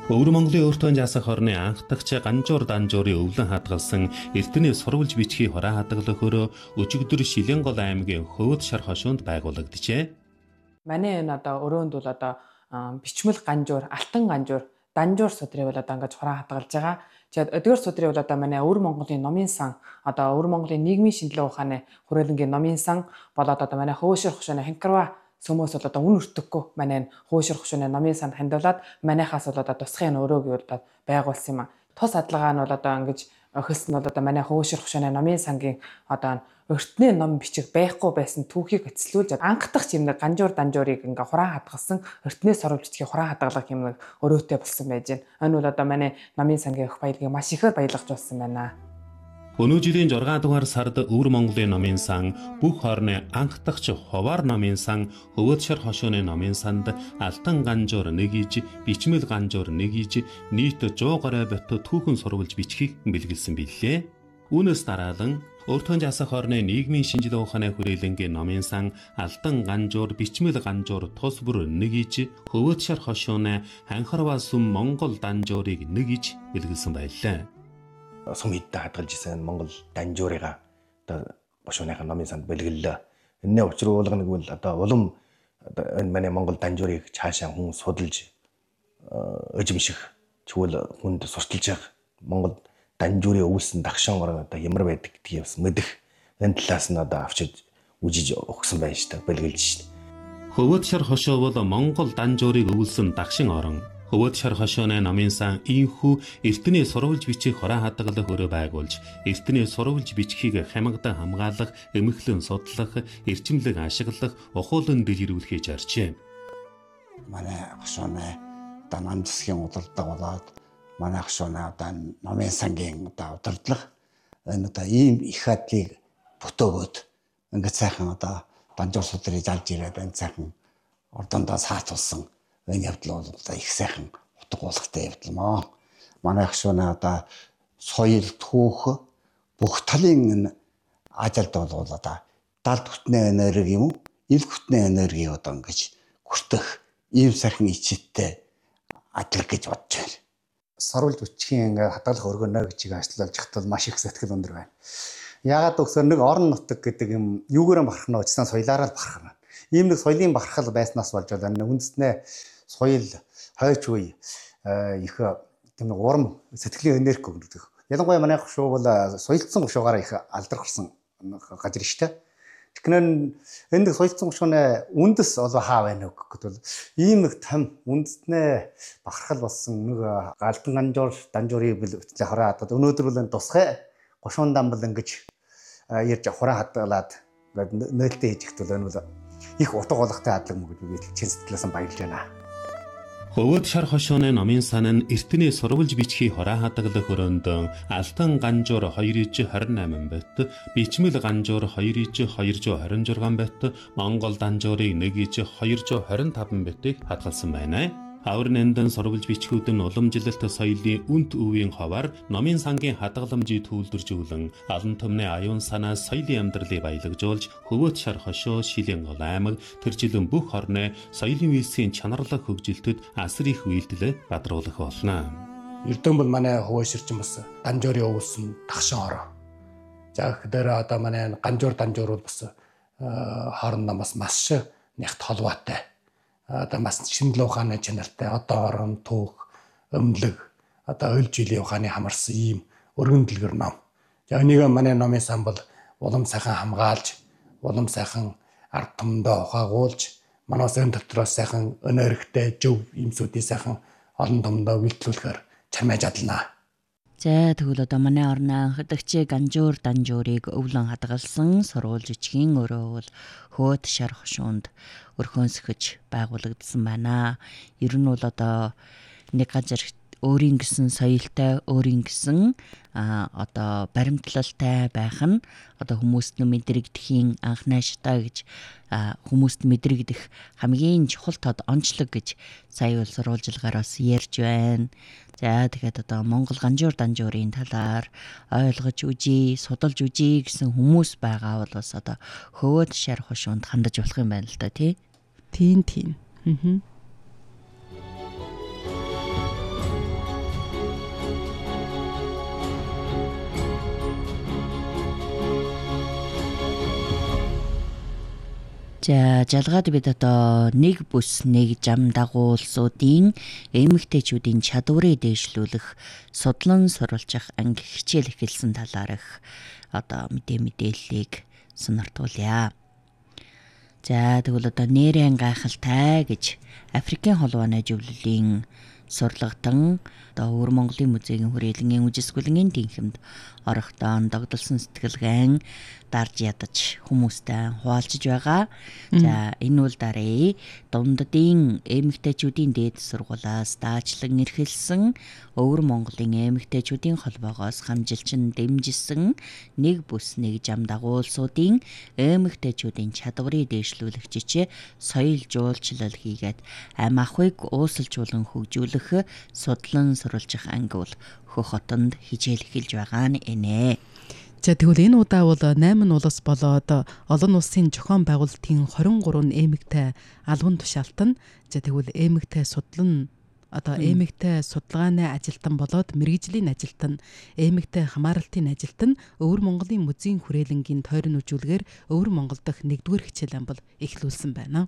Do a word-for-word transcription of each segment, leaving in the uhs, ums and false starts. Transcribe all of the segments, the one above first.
Өвөр Монголын өөртөө ясах орны анх дахь ганжуур данжуурын өвлөн хадгалсан Эрдэнэ сурвалж бичгийн хороо хадгалах хөрөө өчигдөр Шилэнгол аймгийн Хөвөд шар хошуунд байгуулагджээ. Манай энэ одоо өрөөнд бол одоо бичмэл ганжуур, алтан ганжуур, данжуур судрыг бол одоо ингэж хороо хадгалж байгаа. Тэгээд эдгээр судрыг бол одоо манай Өвөр Монголын номын сан, одоо Өвөр Монголын нийгмийн шинжилгээ ухааны хүрээлэнгийн номын сан болоод одоо манай Хөвөд шар хошууны ханкарва сөмөөс бол одоо үн өртөггүй манай Хөвөд шар хошууны номын санд хандуулаад манайхаас бол одоо тусгын өрөөг бол байгуулсан юм а. Тус адлагаа нь бол одоо ингэж охилс нь бол одоо манай Хөвөд шар хошууны номын сангийн одоо өртний ном бичих байхгүй байсан түүхийг эцэлүүлж анх дахь юм нэг ганжуур данжуурыг ингээ хураа хадгалсан өртний сурвалж бичгийн хураа хадгалах юм нэг өрөөтэй болсон байж байна. Энэ бол одоо манай номын сангийн өх баялагийг маш ихээр баялагч болсон байна. Өнөө жилийн жургаан дугаар сард Өвөр Монголын номын сан, бүх орны анх дахь Ховаар номын сан, Хөвөд шар хошууны номын санд алтан ганжуур нэг иж, бичмэл ганжуур нэг иж, нийт сто гаруй бот түүхэн сурвалж бичгийг бэлгэлсэн билээ. Үүнээс дараалан өөртөө ясах орны нийгмийн шинжилгээ ухааны хүрээлэнгийн номын сан, алтан ганжуур, бичмэл ганжуур тус бүр нэг иж, Хөвөд шар хошууны ханхарва сүм Монгол данжуурыг нэг иж бэлгэлсэн байлаа. Сум идэ хадгалж исэн Монгол данжуурыга одоо бошууныхаа номын санд бэлгэллээ. Энэний учир уулга нэг бол одоо улам энэ манай Монгол данжуурыг цаашаа хүн судалж өжимших чигвэл хүнд сурталж явах Монгол данжуурын өвлсөн дагшин орон одоо ямар байдаг гэдгийг бас мэдэх энэ талаас нь одоо авчиж үжиж өгсөн байна шүү дээ, бэлгэлж шүү дээ. Хөвөд шар хошуу бол Монгол данжуурыг өвлсөн дагшин орон. Хөвөд шар хошууны номын сан ийхүү Эрдэнэ сурвалж бичих хороо хадгалах өрөө байгуулж, Эрдэнэ сурвалж бичгийг хамгадан хамгаалах, эмхлэн судлах, эрчимлэг ашиглах, ухуулан дэлгэрүүлэхийг зарчээ. Манай хошууны одоо ном засгийн удирдлага болоод манай хошууны одоо номын сангийн одоо удирдлага энэ одоо ийм их хадлыг бүтөөгөөд ингээд сайхан одоо данжуур судрыг залж ирээд энэ сайхан ордондоо саатуулсан энэ явдал бол одоо их сайхан утга уулгатай явдал маа. Манай хошууны одоо соёл түүх бүх талын энэ ажилд бол одоо далд хүтний энерги юм уу, ил хүтний энерги одоо ингэж хүртэх ийм сайхан ичэттэй адлаг гэж бодож байна. Сурвалж бичгийн ингээ хадгалах өргөнөө гэжийг ажиллаж хатвал маш их сэтгэл өндөр байна. Яагаад гэвэл нэг орон нутаг гэдэг юм юугээрээ бахарх нь очсон соёлаараа л бахархна. Ийм нэг соёлын бахархал байснаас болж байна. Үндэснээ соёл хойч үе их тийм нэг урам сэтгэлийн энерги өгдөг. Ялангуяа манай хошуу бол соёлцсон хошуугаараа их алдархсан газар шүү дээ. Тэгэхээр энэ соёлцсон хошууны үндэс олоо хаа байна вэ гэвэл ийм нэг том үндэснээ бахархал болсон нэг галдан ганжуур данжуурыг бэлгэлээ хороо хадгаад өнөөдөр бол энэ тусгай гошуун дамбал ингэж ярьж хороо хадгалаад ингээд нээлттэй хийж ихтэл энэ бол их утга болгохтой адлаг мөн гэж би чин сэтгэлээс баярлж байна. Хөвөд шар хошууны номын сан нь Эрдэнэ сурвалж бичгийн хороо хадгалах өрөөнд алтан ганжуур хоёр иж двадцать восемь бот, бичмэл ганжуур хоёр иж two hundred twenty-six бот, Монгол данжуурыг нэг иж two hundred twenty-five ботыг хадгалсан байна. Авар нэндан сурвалж бичгүүд нь уламжлалт соёлын үнт өвийн ховаар номын сангийн хадгаламжийг түүлдэржүүлэн алан түмний аюун санаа соёлын амьдралыг баялагжуулж Хөвөд шар хошуу Шилэнгол аймаг тэржилэн бүх орны соёлын үйлсийн чанарлах хөгжилтөд асар их үйлдэл бадруулах болно. Эрдэнэ бол манай Хөвөд ширчин бас данжуурын өвлсөн дагшин ороо. За гэхээр одоо манай ганжуур данжуур бол бас хоорондоо бас маш нягт холбоотой. Одоо бас шинжилгээ ухааны чанартай одоо орон түүх өмлөг одоо ойл жилийн ухааны хамарсан ийм өргөн дэлгэр ном. За энийг манай номын сан бол улам сайхан хамгаалж, улам сайхан ард түмэндээ ухаагуулж, манаас энэ дотроос сайхан өнөөрхтэй зөв юмсуудыг сайхан олон түмэндээ үйлдэлүүлэхээр чамайж адлана. За тэгвэл одоо манай орны анх дахь ганжуур данжуурыг өвлөн хадгалсан сурвалж бичгийн өрөө бол Хөвөд шар хошуунд өрхөөнсгөж байгуулагдсан байна. Ер нь бол одоо нэг газар өөрийн гэсэн соёлтой, өөрийн гэсэн одоо баримтлалтай байх нь одоо хүмүүст нь мэдрэгдэхийн анх нааштай гэж хүмүүст мэдрэгдэх хамгийн чухал тод онцлог гэж сая бол сурвалжилгаараас ярьж байна. За тэгэхээр одоо Монгол ганжуур данжуурын талаар ойлгож үзье, судалж үзье гэсэн хүмүүс байгаа бол бас одоо Хөвөд шар хошуунд хандаж болох юм байна л да тий. Тийм тийм. Аа. За жалгаад бид одоо нэг бүс нэг зам дагуулсуудын эмэгтэйчүүдийн чадварыг дээшлүүлэх судлан сурвалжих анги хичээл эхэлсэн талаарх одоо мэдээ мэдээллийг сониртуулъя. За тэгвэл одоо нэрэн гайхалтай гэж Африкийн холбооны зөвлөлийн сурлагтан одоо Өвөр Монголын музейн хүрээлэнгийн үжисгүлэнгийн тэнхимд орохдоо догдолсон сэтгэлгэн дарж ядаж хүмүүстэй хуваалцж байгаа. За энэ үл дарааи дунддын эмэгтэйчүүдийн дээд сургуулиас даачлан эрхэлсэн Өвөр Монголын эмэгтэйчүүдийн холбоогоос хамжилчин дэмжсэн нэг бүс нэг зам дагуулсуудын эмэгтэйчүүдийн чадварыг дээшлүүлэх жишээ соёл жуулчлал хийгээд ам ахуйг уусалжуулан хөгжүүлэх судлан сурвалжих анги бол Хөх хотонд хичээл эхэлж байгаа нь энэ. За тэгвэл энэ удаа бол найман улс болоод олон улсын зохион байгуулалтын хорин гурван эмэгтэй албан тушаалтан за тэгвэл эмэгтэй судлан одоо эмэгтэй судалгааны ажилтан болоод мэргэжлийн ажилтан эмэгтэй хамааралтын ажилтан Өвөр Монголын музейн хүрээлэнгийн тойрон үзүүлгээр Өвөр Монгол дахь нэгдүгээр хичээл ам бол эхлүүлсэн байна.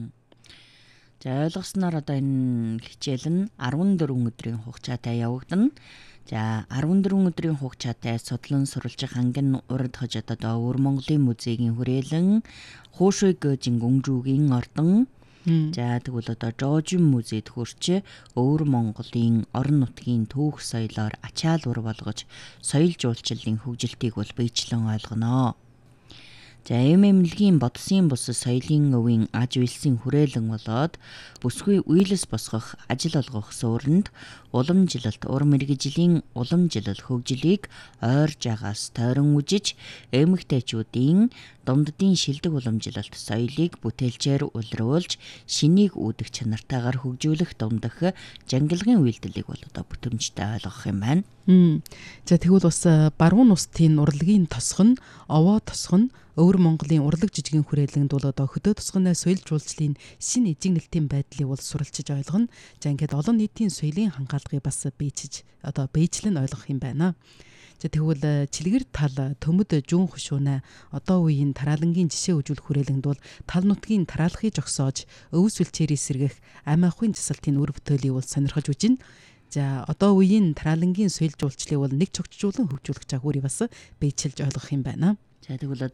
За ойлгосноор одоо энэ хичээл нь арван дөрвөн өдрийн хугацаатай явагдана. За арван дөрвөн өдрийн хугацаатай судлан сурвалжих анги нь урд хожид одоо Өвөр Монголын музейн хүрээлэн Хуушуйг жингүнжүүгийн ордон за тэгвэл одоо Жожин музейд хурч Өвөр Монголын орон нутгийн түүх соёлоор ачаал ур болгож соёл жуулчлалын хөгжилтийг бол биечлэн ойлгоно. За эм эмнэлгийн бодсон бус соёлын өвийн аж үйлсийн хүрээлэн болоод бүсгүй үйлс босгох ажил олгох суурьнд уламжилалт ур мэргэжлийн уламжилал хөгжлийг ойрж агаас тойрон үжиж эмэгтэйчүүдийн дунддын шилдэг уламжилалт соёлыг бүтээлчээр улруулж шинийг үүдэх чанартаагаар хөгжүүлэх дундах жангилгын үйлдэлийг бол одоо бүтэмжтэй ойлгох юм байна. За тэгвэл бас баруун устын урлагийн тосгон, овоо тосгон Өвөр Монголын урлаг жижигэн хүрээлэнд бол одоо хөдөө тосгоны соёл жуулчлалын шинэ эзэгнэлтийн байдлыг бол суралцж ойлгоно. За ингээд олон нийтийн соёлын хангаалгыг бас бийчиж одоо бийжлэн ойлгох юм байна. За тэгвэл чилгэр тал төмөд жүн хушуунаа одоо үеийн тараалангийн жишээ үзүүлэх хүрээлэнд бол тал нутгийн тараалахыг жогсоож өвс үлчээрийг сэргэх ам ахуйн засалтын үр бүтээлийг бол сонирхож үжин. За одоо үеийн тараалангийн соёл жуулчлалыг бол нэг цогцжуулан хөгжүүлэх жагуурыг бас бийчилж ойлгох юм байна. За тэгвэл